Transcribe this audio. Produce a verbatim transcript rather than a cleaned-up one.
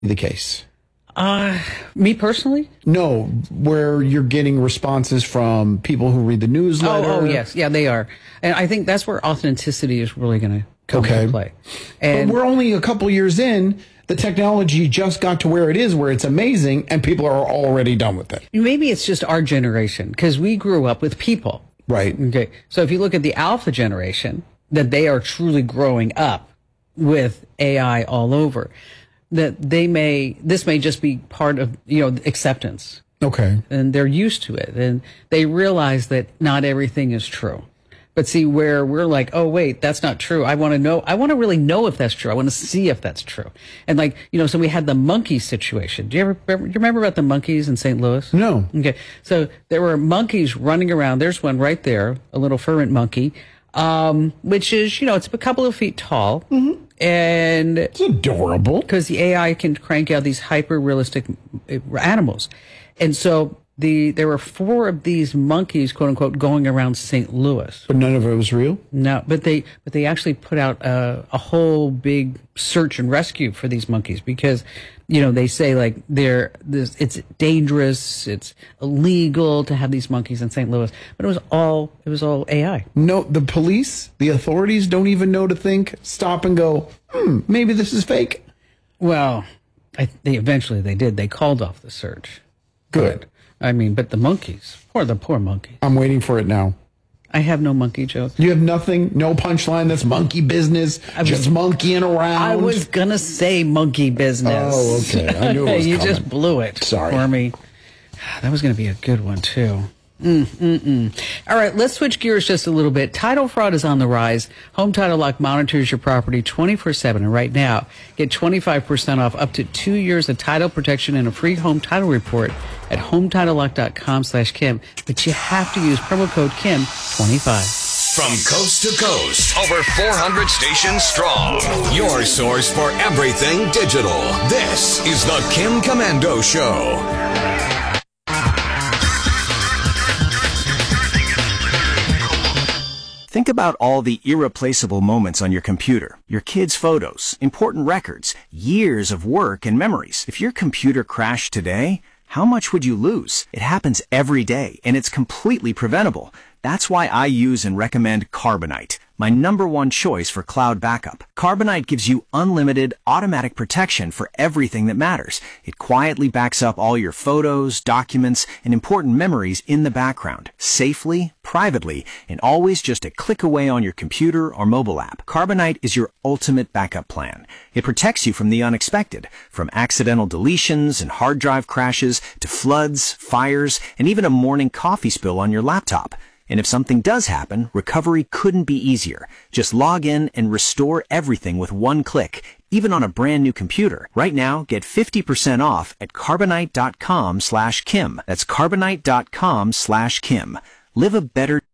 the case? Uh, me personally? No, where you're getting responses from people who read the newsletter. Oh, oh yes. Yeah, they are. And I think that's where authenticity is really going to come okay. into play. And but we're only a couple years in. The technology just got to where it is, where it's amazing, and people are already done with it. Maybe it's just our generation, because we grew up with people. Right. Okay. So if you look at the alpha generation, that they are truly growing up with A I all over. That they may, this may just be part of, you know, acceptance. Okay. And they're used to it. And they realize that not everything is true. But see, where we're like, oh, wait, that's not true. I want to know, I want to really know if that's true. I want to see if that's true. And like, you know, so we had the monkey situation. Do you ever remember, do you remember about the monkeys in Saint Louis? No. Okay. So there were monkeys running around. There's one right there, a little furment monkey, um, which is, you know, it's a couple of feet tall. Mm-hmm. And it's adorable because the A I can crank out these hyper realistic animals. And so the there were four of these monkeys, quote unquote, going around Saint Louis. But none of it was real? No, but they but they actually put out a, a whole big search and rescue for these monkeys because, you know, they say like they're this it's dangerous, it's illegal to have these monkeys in Saint Louis. But it was all it was all A I. No, the police, the authorities don't even know to think, stop and go, hmm, maybe this is fake. Well, I, they eventually they did. They called off the search. Good. But, I mean, but the monkeys, poor the poor monkeys. I'm waiting for it now. I have no monkey joke. You have nothing, no punchline. That's monkey business. Was, just monkeying around. I was gonna say monkey business. Oh, okay. I knew it was you coming. just blew it. Sorry for me. That was gonna be a good one too. Mm, mm, mm. All right, let's switch gears just a little bit. Title fraud is on the rise. Home Title Lock monitors your property twenty-four seven. And right now, get twenty-five percent off up to two years of title protection and a free home title report at hometitlelock.com slash Kim. But you have to use promo code Kim twenty-five. From coast to coast, over four hundred stations strong. Your source for everything digital. This is the Kim Komando Show. Think about all the irreplaceable moments on your computer. Your kids' photos, important records, years of work and memories. If your computer crashed today, how much would you lose? It happens every day, and it's completely preventable. That's why I use and recommend Carbonite, my number one choice for cloud backup. Carbonite gives you unlimited automatic protection for everything that matters. It quietly backs up all your photos, documents, and important memories in the background, safely, privately, and always just a click away on your computer or mobile app. Carbonite is your ultimate backup plan. It protects you from the unexpected, from accidental deletions and hard drive crashes to floods, fires, and even a morning coffee spill on your laptop. And if something does happen, recovery couldn't be easier. Just log in and restore everything with one click, even on a brand new computer. Right now, get fifty percent off at carbonite.com slash Kim. That's carbonite.com slash Kim. Live a better